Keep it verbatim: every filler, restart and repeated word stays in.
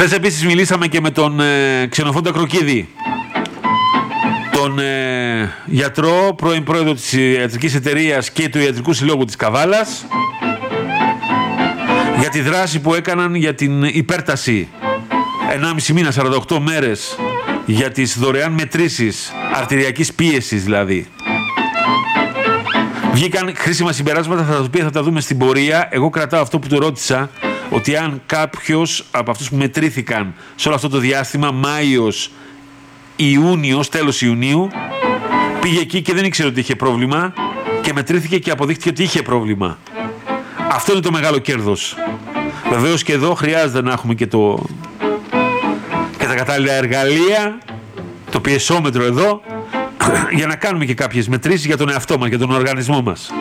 Χθες επίσης μιλήσαμε και με τον ε, Ξενοφόντα Κροκίδη, τον ε, γιατρό, πρώην πρόεδρο της Ιατρικής Εταιρείας και του Ιατρικού Συλλόγου της Καβάλας, για τη δράση που έκαναν για την υπέρταση ενάμιση μήνα, σαράντα οκτώ μέρες, για τις δωρεάν μετρήσεις αρτηριακής πίεσης δηλαδή. Βγήκαν χρήσιμα συμπεράσματα, τα οποία θα τα δούμε στην πορεία. Εγώ κρατάω αυτό που του ρώτησα, ότι αν κάποιος από αυτούς που μετρήθηκαν σε όλο αυτό το διάστημα, Μάιος, Ιούνιος, τέλος Ιουνίου, πήγε εκεί και δεν ήξερε ότι είχε πρόβλημα και μετρήθηκε και αποδείχθηκε ότι είχε πρόβλημα. Αυτό είναι το μεγάλο κέρδος. Βεβαίως και εδώ χρειάζεται να έχουμε και, το... και τα κατάλληλα εργαλεία, το πιεσόμετρο εδώ, για να κάνουμε και κάποιες μετρήσεις για τον εαυτό μας, για τον οργανισμό μας.